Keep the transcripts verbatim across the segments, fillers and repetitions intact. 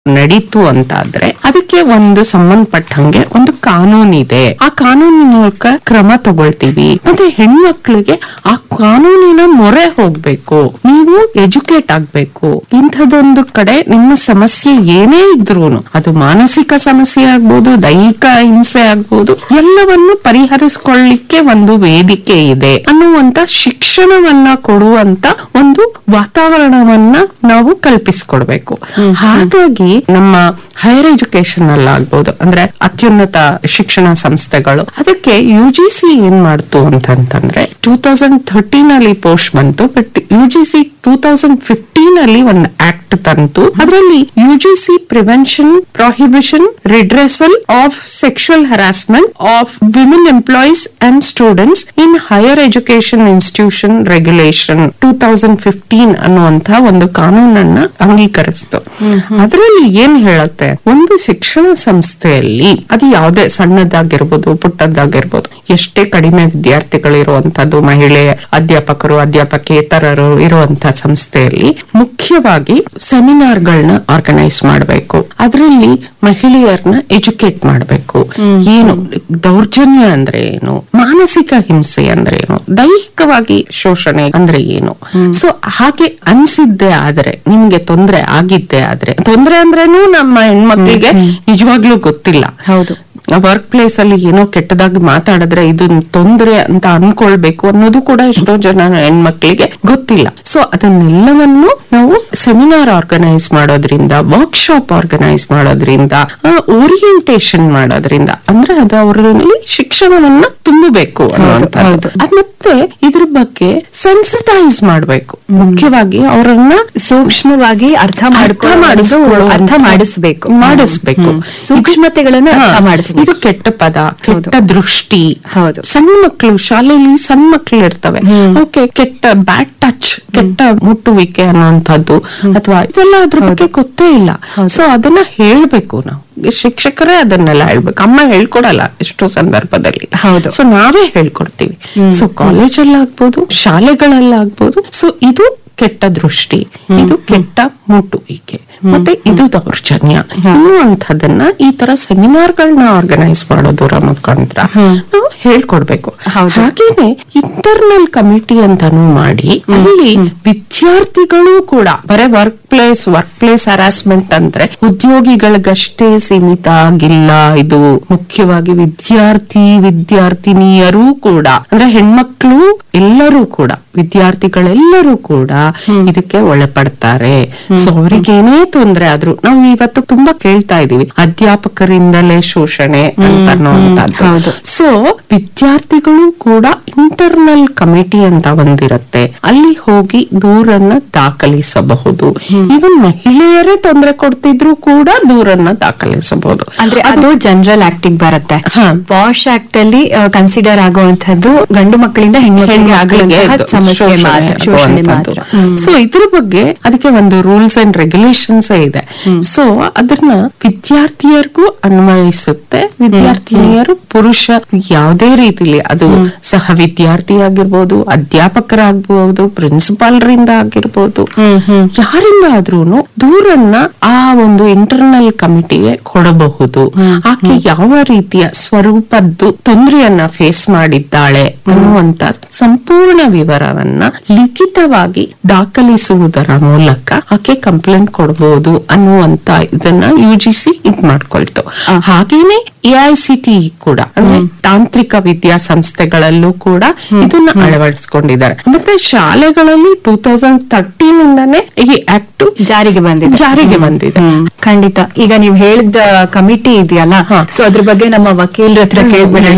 ನಡೀತು ಅಂತಾದ್ರೆ ಅದಕ್ಕೆ ಒಂದು ಸಂಬಂಧಪಟ್ಟಂಗೆ ಒಂದು ಕಾನೂನಿದೆ. ಆ ಕಾನೂನಿನ ಮೂಲಕ ಕ್ರಮ ತಗೊಳ್ತೀವಿ. ಮತ್ತೆ ಹೆಣ್ಮಕ್ಳಿಗೆ ಆ ಕಾನೂನಿನ ಮೊರೆ ಹೋಗ್ಬೇಕು, ನೀವು ಎಜುಕೇಟ್ ಆಗ್ಬೇಕು. ಇಂಥದೊಂದು ಕಡೆ ನಿಮ್ಮ ಸಮಸ್ಯೆ ಏನೇ ಇದ್ರೂನು, ಅದು ಮಾನಸಿಕ ಸಮಸ್ಯೆ ಆಗ್ಬೋದು, ದೈಹಿಕ ಹಿಂಸೆ ಆಗ್ಬೋದು, ಎಲ್ಲವನ್ನು ಪರಿಹರಿಸಿಕೊಳ್ಳಿಕ್ಕೆ ಒಂದು ವೇದಿಕೆ ಇದೆ ಅನ್ನುವಂತ ಶಿಕ್ಷಣವನ್ನ ಕೊಡುವಂತ ಒಂದು ವಾತಾವರಣವನ್ನ ನಾವು ಕಲ್ಪಿಸಿಕೊಡ್ಬೇಕು. ಹಾಗಾಗಿ ನಮ್ಮ ಹೈಯರ್ ಎಜುಕೇಶನ್ ಅಲ್ಲಾಗ್ಬೋದು, ಅಂದ್ರೆ ಅತ್ಯುನ್ನತ ಶಿಕ್ಷಣ ಸಂಸ್ಥೆಗಳು, ಅದಕ್ಕೆ ಯು ಜಿ ಸಿ ಏನ್ ಮಾಡ್ತು ಅಂತಂತಂದ್ರೆ ಟೂ ತೌಸಂಡ್ ಥರ್ಟೀನ್ ಅಲ್ಲಿ ಪೋಸ್ಟ್ ಬಂತು. But U G C two thousand fifteen ಅಲ್ಲಿ ಒಂದು ಆಕ್ಟ್ ತಂತು. ಅದರಲ್ಲಿ U G C prevention, prohibition, redressal of sexual harassment of women employees and students in higher education institution regulation two thousand fifteen ಅನ್ನುವಂತ ಒಂದು ಕಾನೂನನ್ನ ಅಂಗೀಕರಿಸಿತು. ಅದರಲ್ಲಿ ಏನ್ ಹೇಳುತ್ತೆ, ಒಂದು ಶಿಕ್ಷಣ ಸಂಸ್ಥೆಯಲ್ಲಿ ಅದು ಯಾವುದೇ ಸಣ್ಣದಾಗಿರ್ಬೋದು, ಪುಟ್ಟದ್ದಾಗಿರ್ಬೋದು, ಎಷ್ಟೇ ಕಡಿಮೆ ವಿದ್ಯಾರ್ಥಿಗಳಿರುವಂತದ್ದು, ಮಹಿಳೆ ಅಧ್ಯಾಪಕರು, ಅಧ್ಯಾಪಕೇತರರು ಇರುವಂತಹ ಸಂಸ್ಥೆಯಲ್ಲಿ ಮುಖ್ಯವಾಗಿ ಸೆಮಿನಾರ್ಗಳನ್ನ ಆರ್ಗನೈಸ್ ಮಾಡಬೇಕು. ಅದರಲ್ಲಿ ಮಹಿಳೆಯರನ್ನ ಎಜುಕೇಟ್ ಮಾಡಬೇಕು. ಏನು ದೌರ್ಜನ್ಯ ಅಂದ್ರೆ ಏನು, ಮಾನಸಿಕ ಹಿಂಸೆ ಅಂದ್ರೆ ಏನು, ದೈಹಿಕವಾಗಿ ಶೋಷಣೆ ಅಂದ್ರೆ ಏನು. ಸೊ ಹಾಗೆ ಅನ್ಸಿದ್ದೆ ಆದ್ರೆ, ನಿಮ್ಗೆ ತೊಂದರೆ ಆಗಿದ್ದೆ ಆದ್ರೆ, ತೊಂದರೆ ಅಂದ್ರೇನು ನಮ್ಮ ಹೆಣ್ಮಕ್ಳಿಗೆ ನಿಜವಾಗ್ಲೂ ಗೊತ್ತಿಲ್ಲ. ಹೌದು, ವರ್ಕ್ ಪ್ಲೇಸ್ ಅಲ್ಲಿ ಏನೋ ಕೆಟ್ಟದಾಗಿ ಮಾತಾಡಿದ್ರೆ ಇದು ತೊಂದರೆ ಅಂತ ಅನ್ಕೊಳ್ಬೇಕು ಅನ್ನೋದು ಕೂಡ ಎಷ್ಟೋ ಜನ ಹೆಣ್ಮಕ್ಳಿಗೆ ಗೊತ್ತಿಲ್ಲ. ಸೊ ಅದನ್ನೆಲ್ಲವನ್ನು ನಾವು ಸೆಮಿನಾರ್ ಆರ್ಗನೈಸ್ ಮಾಡೋದ್ರಿಂದ, ವರ್ಕ್ ಶಾಪ್ ಆರ್ಗನೈಸ್ ಮಾಡೋದ್ರಿಂದ, ಓರಿಯೆಂಟೇಶನ್ ಮಾಡೋದ್ರಿಂದ, ಅಂದ್ರೆ ಅದು ಅವರಲ್ಲಿ ಶಿಕ್ಷಣವನ್ನ ತುಂಬಬೇಕು ಅನ್ನುವಂಥದ್ದು. ಮತ್ತೆ ಇದ್ರ ಬಗ್ಗೆ ಸೆನ್ಸಿಟೈಸ್ ಮಾಡ್ಬೇಕು. ಮುಖ್ಯವಾಗಿ ಅವರನ್ನ ಸೂಕ್ಷ್ಮವಾಗಿ ಅರ್ಥ ಮಾಡಿಕೊಳ್ಳೋ ಅರ್ಥ ಮಾಡಿಸ್ಬೇಕು ಮಾಡಿಸ್ಬೇಕು ಸೂಕ್ಷ್ಮತೆಗಳನ್ನ ಅರ್ಥ ಮಾಡಿಸ್ಬೇಕು. ಇದು ಕೆಟ್ಟ ಪದ, ಕೆಟ್ಟ ದೃಷ್ಟಿ. ಹೌದು, ಸಣ್ಣ ಮಕ್ಕಳು ಶಾಲೆಯಲ್ಲಿ ಸಣ್ಣ ಮಕ್ಕಳು ಇರ್ತವೆ, ಓಕೆ, ಕೆಟ್ಟ ಬ್ಯಾಡ್ ಟಚ್, ಕೆಟ್ಟ ಮುಟ್ಟುವಿಕೆ ಅನ್ನುವಂಥದ್ದು ಅಥವಾ ಇದೆಲ್ಲ ಅದ್ರ ಬಗ್ಗೆ ಗೊತ್ತೇ ಇಲ್ಲ. ಸೊ ಅದನ್ನ ಹೇಳ್ಬೇಕು ನಾವು, ಶಿಕ್ಷಕರೇ ಅದನ್ನೆಲ್ಲ ಹೇಳ್ಬೇಕು. ಅಮ್ಮ ಹೇಳ್ಕೊಡಲ್ಲ ಎಷ್ಟೋ ಸಂದರ್ಭದಲ್ಲಿ. ಹೌದು, ಸೊ ನಾವೇ ಹೇಳ್ಕೊಡ್ತೀವಿ. ಸೊ ಕಾಲೇಜಲ್ಲಾಗ್ಬೋದು, ಶಾಲೆಗಳಲ್ಲಾಗ್ಬೋದು. ಸೊ ಇದು ಕೆಟ್ಟ ದೃಷ್ಟಿ, ಇದು ಕೆಟ್ಟ ಮುಟ್ಟುವಿಕೆ, ಮತ್ತೆ ಇದು ದೌರ್ಜನ್ಯ ಅನ್ನುವಂಥದ್ದನ್ನ ಈ ತರ ಸೆಮಿನಾರ್ಗಳನ್ನ ಆರ್ಗನೈಸ್ ಮಾಡೋದರ ಮುಖಾಂತರ ನಾವು ಹೇಳ್ಕೊಡ್ಬೇಕು. ಹಾಗೇನೆ ಇಂಟರ್ನಲ್ ಕಮಿಟಿ ಅಂತಾನು ಮಾಡಿ ಅಲ್ಲಿ ವಿದ್ಯಾರ್ಥಿಗಳು ಕೂಡ ಬರೇ work place work place harassment ಅಂದ್ರೆ ಉದ್ಯೋಗಿಗಳಿಗಷ್ಟೇ ಸೀಮಿತ ಆಗಿಲ್ಲ. ಇದು ಮುಖ್ಯವಾಗಿ ವಿದ್ಯಾರ್ಥಿ ವಿದ್ಯಾರ್ಥಿನಿಯರು ಕೂಡ, ಅಂದ್ರೆ ಹೆಣ್ಮಕ್ಳು ಎಲ್ಲರೂ ಕೂಡ, ವಿದ್ಯಾರ್ಥಿಗಳೆಲ್ಲರೂ ಕೂಡ ಇದಕ್ಕೆ ಒಳಪಡ್ತಾರೆ. ಸೊ ಅವ್ರಿಗೇನೇ ತೊಂದ್ರೆ ಆದ್ರೂ, ನಾವು ಇವತ್ತು ತುಂಬಾ ಕೇಳ್ತಾ ಇದೀವಿ ಅಧ್ಯಾಪಕರಿಂದಲೇ ಶೋಷಣೆ ಅಂತ ಅನ್ನುವಂಥದ್ದು. ಸೊ ವಿದ್ಯಾರ್ಥಿಗಳು ಕೂಡ ಇಂಟರ್ನಲ್ ಕಮಿಟಿ ಅಂತ ಒಂದಿರುತ್ತೆ, ಅಲ್ಲಿ ಹೋಗಿ ದೂರನ್ನ ದಾಖಲಿಸಬಹುದು. ಈವನ್ ಮಹಿಳೆಯರೇ ತೊಂದರೆ ಕೊಡ್ತಿದ್ರು ಕೂಡ ದೂರನ್ನ ದಾಖಲಿಸಬಹುದು. ಅಂದ್ರೆ ಅದು ಜನರಲ್ ಆಕ್ಟಿಗೆ ಬರುತ್ತೆ. ಪಾಶ್ ಆಕ್ಟ್ ಅಲ್ಲಿ ಕನ್ಸಿಡರ್ ಆಗುವಂತದ್ದು ಗಂಡು ಮಕ್ಕಳಿಂದ ಹೆಣ್ಮಕ್ಳಿಗೆ ಸಮಸ್ಯೆ ಮಾತ್ರ. ಸೊ ಇದ್ರ ಬಗ್ಗೆ ಅದಕ್ಕೆ ಒಂದು ರೂಲ್ಸ್ ಅಂಡ್ ರೆಗ್ಯುಲೇಷನ್ಸ್ ಇದೆ. ಸೊ ಅದನ್ನ ವಿದ್ಯಾರ್ಥಿಯರಿಗೂ ಅನ್ವಯಿಸುತ್ತೆ. ವಿದ್ಯಾರ್ಥಿನಿಯರು ಪುರುಷ ಯಾವುದೇ ರೀತಿಲಿ, ಅದು ಸಹ ವಿದ್ಯಾರ್ಥಿ ಆಗಿರ್ಬೋದು, ಅಧ್ಯಾಪಕರಾಗಬಹುದು, ಪ್ರಿನ್ಸಿಪಾಲ್ರಿಂದ ಆಗಿರ್ಬೋದು, ಯಾರಿಂದ ಆದ್ರೂನು ದೂರನ್ನ ಆ ಒಂದು ಇಂಟರ್ನಲ್ ಕಮಿಟಿಗೆ ಕೊಡಬಹುದು. ಆಕೆ ಯಾವ ರೀತಿಯ ಸ್ವರೂಪದ್ದು ತೊಂದರೆಯನ್ನ ಫೇಸ್ ಮಾಡಿದ್ದಾಳೆ ಅನ್ನುವಂತ ಸಂಪೂರ್ಣ ವಿವರವನ್ನ ಲಿಖಿತವಾಗಿ ದಾಖಲಿಸುವುದರ ಮೂಲಕ ಆಕೆ ಕಂಪ್ಲೇಂಟ್ ಕೊಡಬಹುದು ಅನ್ನುವಂತ ಇದನ್ನ ಯು ಜಿ ಸಿ ಇದ್ ಮಾಡ್ಕೊಳ್ತು. ಹಾಗೇನೆ ಎ ಐ ಸಿ ಟಿ ಕೂಡ, ಅಂದ್ರೆ ತಾಂತ್ರಿಕ ವಿದ್ಯಾಸಂಸ್ಥೆಗಳಲ್ಲೂ ಕೂಡ ಇದನ್ನ ಅಳವಡಿಸಿಕೊಂಡಿದ್ದಾರೆ. ಮತ್ತೆ ಶಾಲೆಗಳಲ್ಲಿ ಟೂ ತೌಸಂಡ್ ತರ್ಟೀನ್ ಇಂದಾನೆ ಈ ಆಕ್ಟ್ ಜಾರಿಗೆ ಬಂದಿದೆ ಜಾರಿಗೆ ಬಂದಿದೆ ಖಂಡಿತ. ಈಗ ನೀವು ಹೇಳಿದ ಕಮಿಟಿ ಇದೆಯಲ್ಲ, ಸೊ ಅದ್ರ ಬಗ್ಗೆ ನಮ್ಮ ವಕೀಲರ ಹತ್ರ ಕೇಳ್ಬಿಡೋಣ.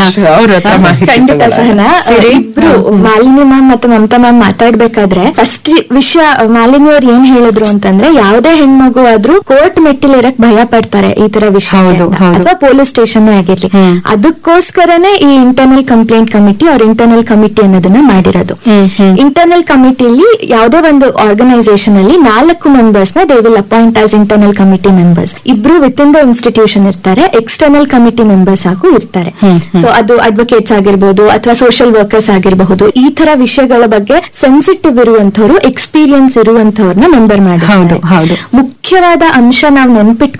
ಖಂಡಿತ ಸಹನಾ, ಇಬ್ರು ಮಾಲಿನಿ ಮ್ಯಾಮ್ ಮತ್ತು ಮಮತಾ ಮ್ಯಾಮ್ ಮಾತಾಡ್ಬೇಕಾದ್ರೆ ಫಸ್ಟ್ ವಿಷಯ ಮಾಲಿನಿ ಅವ್ರು ಏನ್ ಹೇಳಿದ್ರು ಅಂತಂದ್ರೆ, ಯಾವುದೇ ಹೆಣ್ಮಗು ಆದ್ರೂ ಕೋರ್ಟ್ ಮೆಟ್ಟಿಲಿರಕ್ ಭಯ ಪಡ್ತಾರೆ ಈ ತರ ವಿಷಯ, ಅಥವಾ ಪೊಲೀಸ್ ಸ್ಟೇಷನ್ ಆಗಿರ್ಲಿ. ಅದಕ್ಕೋಸ್ಕರನೇ ಈ ಇಂಟರ್ನಲ್ ಕಂಪ್ಲೇಂಟ್ ಕಮಿಟಿ ಅವ್ರ ಇಂಟರ್ನಲ್ ಕಮಿಟಿ ಅನ್ನೋದನ್ನ ಮಾಡಿರೋದು. ಇಂಟರ್ನಲ್ ಕಮಿಟಿಯಲ್ಲಿ ಯಾವುದೇ ಒಂದು ಆರ್ಗನೈಸೇಷನ್ ಅಲ್ಲಿ ನಾಲ್ಕು ಮೆಂಬರ್ಸ್ ನ they will appoint as internal committee members. ಇಬ್ರು ವಿತ್ ಇನ್ ದ ಇನ್ಸ್ಟಿಟ್ಯೂಷನ್ ಇರ್ತಾರೆ, ಎಕ್ಸ್ಟರ್ನಲ್ ಕಮಿಟಿ ಮೆಂಬರ್ಸ್ ಹಾಗೂ ಇರ್ತಾರೆ. ಸೊ ಅದು ಅಡ್ವೊಕೇಟ್ಸ್ ಆಗಿರ್ಬೋದು ಅಥವಾ ಸೋಷಿಯಲ್ ವರ್ಕರ್ಸ್ ಆಗಿರಬಹುದು. ಈ ತರ ವಿಷಯಗಳ ಬಗ್ಗೆ ಸೆನ್ಸಿಟಿವ್ ಇರುವಂತವ್ರು, ಎಕ್ಸ್ಪೀರಿಯನ್ಸ್ ಇರುವಂತವ್ರನ್ನ ಮೆಂಬರ್ ಮಾಡಿ. ಮುಖ್ಯವಾದ ಅಂಶ ನಾವು ನೆನ್ಪಿಟ್ಕೊ